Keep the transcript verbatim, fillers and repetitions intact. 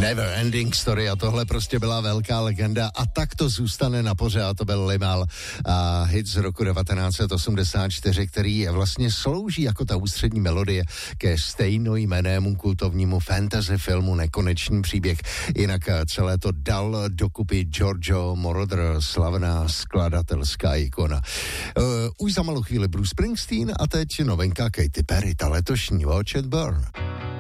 Never Ending Story a tohle prostě byla velká legenda a tak to zůstane na pořád. To byl Limal a hit z roku devatenáct set osmdesát čtyři, který vlastně slouží jako ta ústřední melodie ke stejnojmennému kultovnímu fantasy filmu Nekonečný příběh. Jinak celé to dal dokupy Giorgio Moroder, slavná skladatelská ikona. Uh, už za malou chvíli Bruce Springsteen a teď novinka Katy Perry, ta letošní Watch and Burn.